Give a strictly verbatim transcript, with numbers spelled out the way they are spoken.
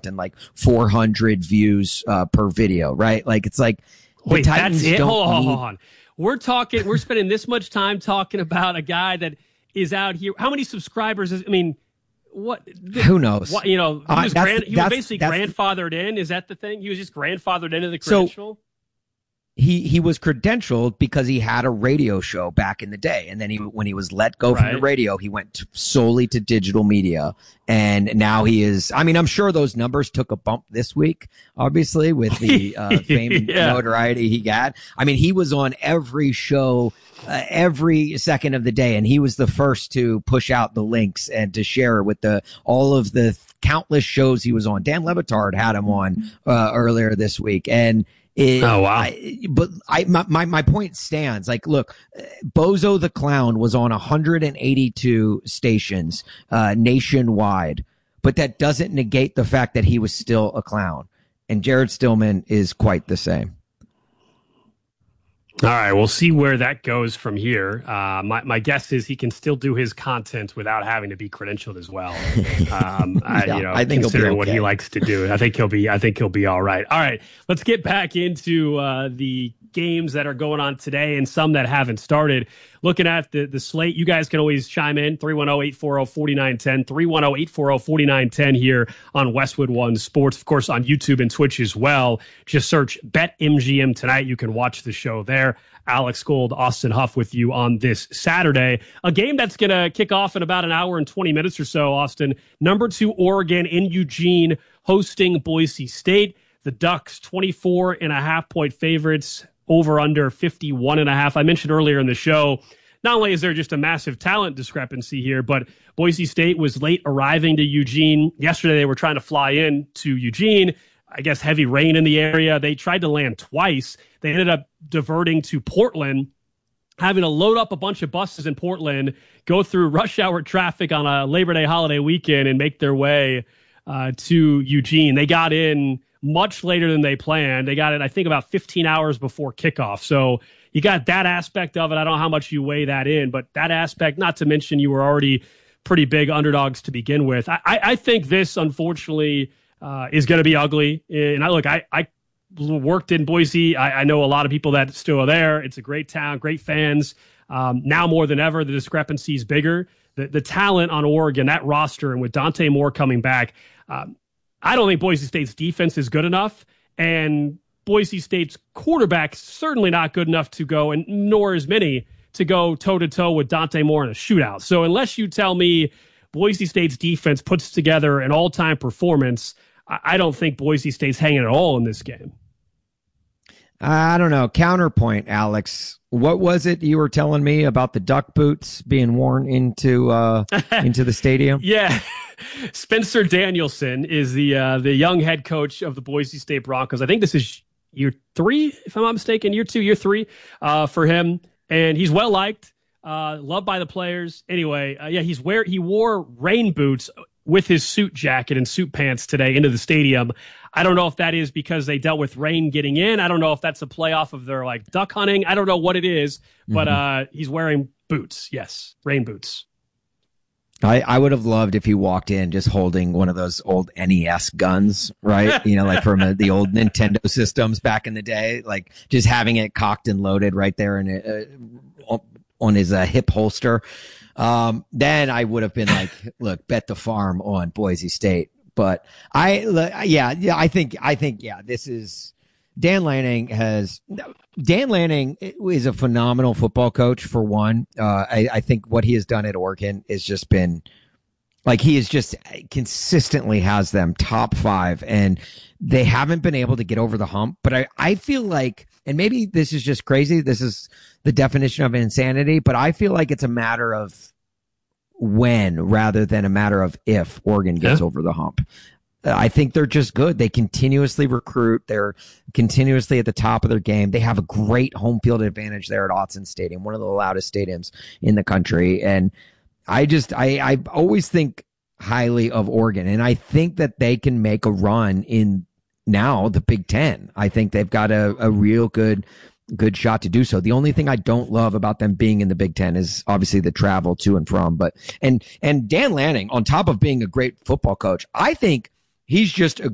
and like four hundred views uh, per video, right? Like it's like the Wait, Titans that's it? don't Hold on, need... hold on. We're talking, we're spending this much time talking about a guy that is out here. How many subscribers is, I mean, what? Who knows? What, you know, he uh, was, grand, he was basically grandfathered in. Is that the thing? He was just grandfathered into the credential? So, He he was credentialed because he had a radio show back in the day, and then he when he was let go right. from the radio, he went to, solely to digital media, and now he is. I mean, I'm sure those numbers took a bump this week, obviously with the uh, fame and yeah. notoriety he got. I mean, he was on every show uh, every second of the day, and he was the first to push out the links and to share with the all of the countless shows he was on. Dan Le Batard had him on uh, earlier this week, and. It, oh, wow. I, but I, my, my, my point stands. Like, look, Bozo the Clown was on one hundred eighty-two stations, uh, nationwide, but that doesn't negate the fact that he was still a clown. And Jared Stillman is quite the same. All right, we'll see where that goes from here. Uh, my, my guess is he can still do his content without having to be credentialed as well. Um, I, yeah, you know, I think considering okay. what he likes to do, I think he'll be. I think he'll be all right. All right, let's get back into uh, the games that are going on today and some that haven't started. Looking at the, the slate, you guys can always chime in, three one zero, eight four zero, four nine one zero, three one zero, eight four zero, four nine one zero here on Westwood One Sports. Of course, on YouTube and Twitch as well. Just search BetMGM tonight. You can watch the show there. Alex Gold, Austin Huff with you on this Saturday. A game that's going to kick off in about an hour and twenty minutes or so, Austin. Number two, Oregon in Eugene hosting Boise State. The Ducks, twenty-four and a half point favorites, over under fifty-one and a half. I mentioned earlier in the show, not only is there just a massive talent discrepancy here, but Boise State was late arriving to Eugene. Yesterday, they were trying to fly in to Eugene. I guess heavy rain in the area. They tried to land twice. They ended up diverting to Portland, having to load up a bunch of buses in Portland, go through rush hour traffic on a Labor Day holiday weekend, and make their way uh, to Eugene. They got in much later than they planned. They got it, I think, about fifteen hours before kickoff. So you got that aspect of it. I don't know how much you weigh that in, but that aspect, not to mention you were already pretty big underdogs to begin with. I, I think this, unfortunately, uh, is going to be ugly. And I look, I, I worked in Boise. I, I know a lot of people that still are there. It's a great town, great fans. Um, now more than ever, the discrepancy is bigger. The, the talent on Oregon, that roster, and with Dante Moore coming back, um, I don't think Boise State's defense is good enough, and Boise State's quarterback certainly not good enough to go, and nor is many, to go toe-to-toe with Dante Moore in a shootout. So unless you tell me Boise State's defense puts together an all-time performance, I don't think Boise State's hanging at all in this game. I don't know. Counterpoint, Alex. What was it you were telling me about the duck boots being worn into uh, into the stadium? Yeah. Spencer Danielson is the uh, the young head coach of the Boise State Broncos. I think this is year three, if I'm not mistaken, year two, year three uh, for him. And he's well liked, uh, loved by the players. Anyway, uh, yeah, he's wear he wore rain boots with his suit jacket and suit pants today into the stadium. I don't know if that is because they dealt with rain getting in. I don't know if that's a playoff of their like duck hunting. I don't know what it is, but mm-hmm. uh, he's wearing boots. Yes, rain boots. I, I would have loved if he walked in just holding one of those old N E S guns, right? You know, like from a, the old Nintendo systems back in the day, like just having it cocked and loaded right there in uh, on his uh, hip holster. Um, then I would have been like, look, bet the farm on Boise State. But I, yeah, yeah, I think, I think, yeah, this is Dan Lanning has Dan Lanning is a phenomenal football coach for one. Uh, I, I think what he has done at Oregon has just been like, he is just consistently has them top five, and they haven't been able to get over the hump. But I, I feel like, and maybe this is just crazy. This is the definition of insanity, but I feel like it's a matter of when rather than a matter of if Oregon gets yeah. over the hump. I think they're just good. They continuously recruit. They're continuously at the top of their game. They have a great home field advantage there at Autzen Stadium, one of the loudest stadiums in the country. And I just, I, I always think highly of Oregon, and I think that they can make a run in now the Big Ten. I think they've got a, a real good good shot to do so. The only thing I don't love about them being in the Big Ten is obviously the travel to and from. But and and Dan Lanning, on top of being a great football coach, I think he's just a